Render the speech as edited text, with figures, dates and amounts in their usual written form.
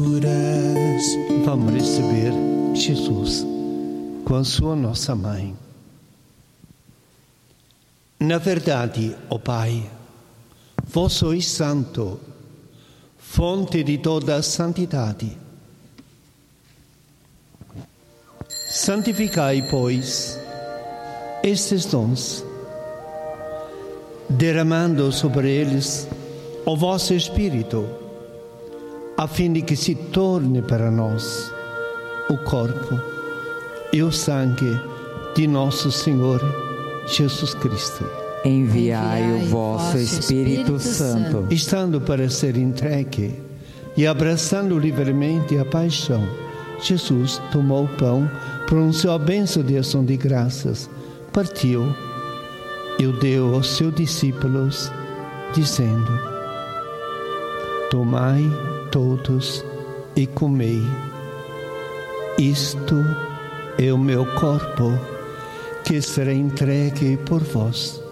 Vamos receber Jesus com a sua nossa mãe. Na verdade, ó Pai, vós sois santo, fonte de toda a santidade. Santificai, pois, estes dons, derramando sobre eles o vosso Espírito, a fim de que se torne para nós o corpo e o sangue de nosso Senhor Jesus Cristo. Enviai o vosso Espírito Santo, estando para ser entregue e abraçando livremente a paixão, Jesus tomou o pão, pronunciou a bênção de ação de graças, partiu e o deu aos seus discípulos, dizendo: tomai todos e comei. Isto é o meu corpo, que será entregue por vós.